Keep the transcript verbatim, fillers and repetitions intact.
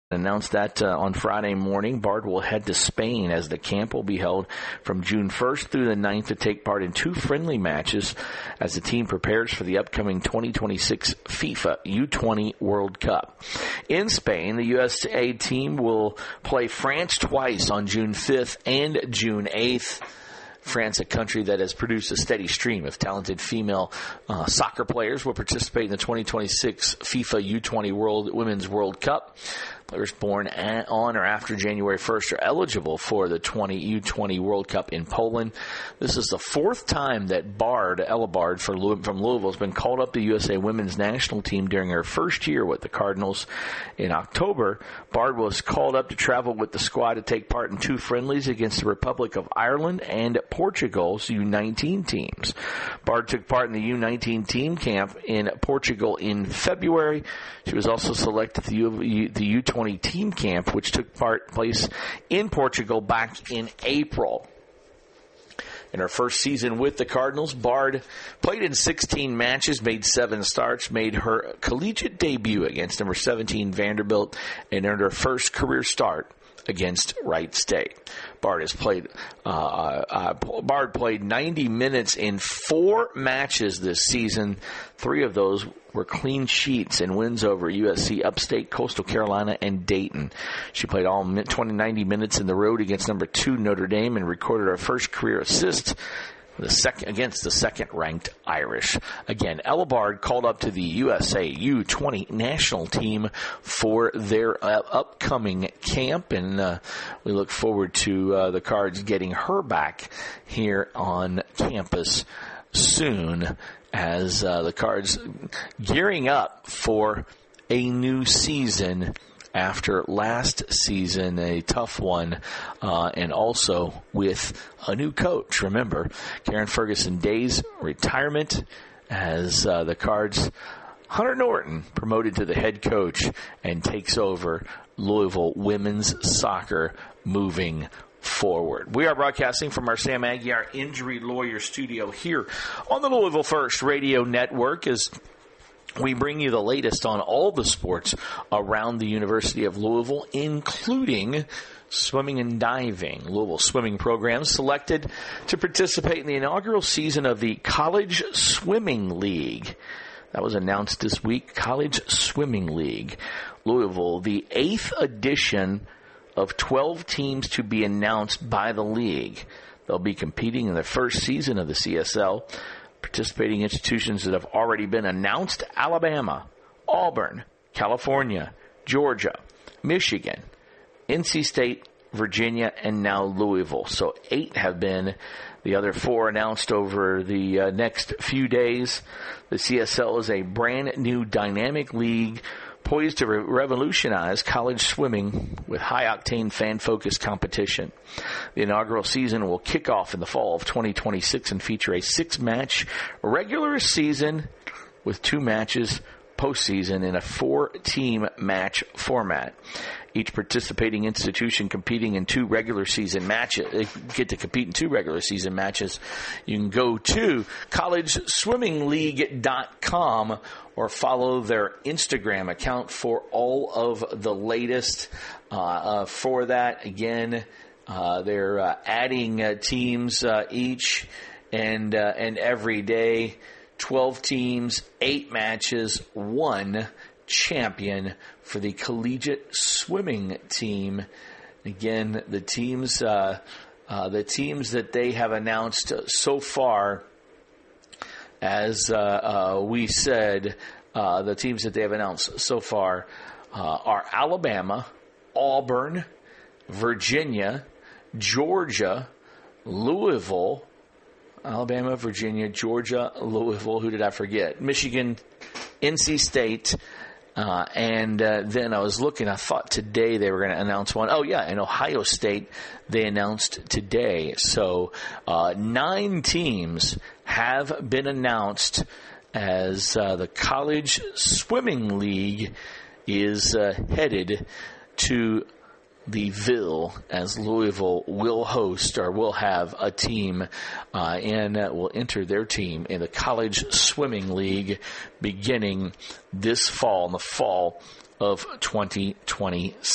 Announced that uh, on Friday morning. Bard will head to Spain as the camp will be held from June first through the ninth to take part in two friendly matches as the team prepares for the upcoming twenty twenty-six FIFA U twenty World Cup. In Spain, the U S A team will play France twice on June fifth and June eighth. France, a country that has produced a steady stream of talented female uh, soccer players, will participate in the twenty twenty-six FIFA U twenty World Women's World Cup. Players born at, on or after January first are eligible for the U twenty World Cup in Poland. This is the fourth time that Bard, Ella Bard for, from Louisville, has been called up to the U S A women's national team during her first year with the Cardinals. In October, Bard was called up to travel with the squad to take part in two friendlies against the Republic of Ireland and Portugal's U nineteen teams. Bard took part in the U nineteen team camp in Portugal in February. She was also selected to the U, the U twenty team camp, which took part place in Portugal back in April. In her first season with the Cardinals, Bard played in sixteen matches, made seven starts, made her collegiate debut against number seventeen Vanderbilt, and earned her first career start against Wright State. Bard has played. Uh, uh, Bard played ninety minutes in four matches this season. Three of those were clean sheets and wins over U S C, Upstate, Coastal Carolina, and Dayton. She played all twenty, ninety minutes in the road against number two Notre Dame and recorded her first career assist the second, against the second-ranked Irish. Again, Ella Bard called up to the U S A U twenty national team for their uh, upcoming camp, and uh, we look forward to uh, the Cards getting her back here on campus soon as uh, the Cards gearing up for a new season after last season, a tough one, uh, and also with a new coach. Remember, Karen Ferguson Day's retirement as uh, the Cards, Hunter Norton promoted to the head coach and takes over Louisville women's soccer moving forward. We are broadcasting from our Sam Aguiar Injury Lawyer studio here on the Louisville First Radio Network as we bring you the latest on all the sports around the University of Louisville, including swimming and diving. Louisville swimming programs selected to participate in the inaugural season of the College Swimming League. That was announced this week, College Swimming League. Louisville, the eighth edition of twelve teams to be announced by the league. They'll be competing in the first season of the C S L. Participating institutions that have already been announced: Alabama, Auburn, California, Georgia, Michigan, N C State, Virginia, and now Louisville. So eight have been. The other four announced over the uh, next few days. The C S L is a brand new dynamic league poised to re- revolutionize college swimming with high-octane, fan-focused competition. The inaugural season will kick off in the fall of twenty twenty-six and feature a six-match regular season with two matches postseason in a four-team match format. Each participating institution competing in two regular season matches, they get to compete in two regular season matches. You can go to college swimming league dot com or follow their Instagram account for all of the latest uh, uh, for that. Again, uh, they're uh, adding uh, teams uh, each and uh, and every day. twelve teams, eight matches, one champion for the collegiate swimming team. Again, the teams uh, uh, the teams that they have announced so far, as uh, uh, we said, uh, the teams that they have announced so far uh, are Alabama, Auburn, Virginia, Georgia, Louisville, Alabama, Virginia, Georgia, Louisville. Who did I forget? Michigan, N C State, uh, and uh, then I was looking. I thought today they were going to announce one. Oh, yeah, and Ohio State they announced today. So uh, nine teams have been announced as uh, the College Swimming League is uh, headed to the Ville, as Louisville will host or will have a team uh, and uh, will enter their team in the College Swimming League beginning this fall, in the fall of twenty twenty-six.